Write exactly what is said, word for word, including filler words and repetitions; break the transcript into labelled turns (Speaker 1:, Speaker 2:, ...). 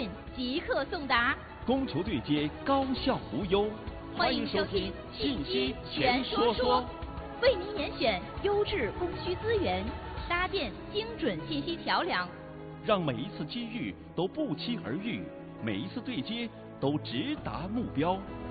Speaker 1: 讯即刻送达，
Speaker 2: 供求对接高效无忧。
Speaker 1: 欢迎收听信息全说说，为您严选优质供需资源，搭建精准信息桥梁，
Speaker 2: 让每一次机遇都不期而遇，每一次对接都直达目标。